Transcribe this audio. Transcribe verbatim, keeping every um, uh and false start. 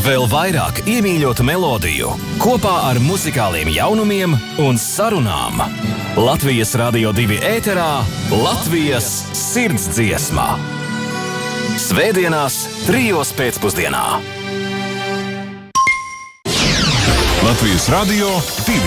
Vēl vairāk iemīļotu melodiju, kopā ar muzikāliem jaunumiem un sarunām. Latvijas Radio divi ēterā Latvijas sirdsdziesma. Svētdienās trijos pēcpusdienā. Latvijas Radio divi.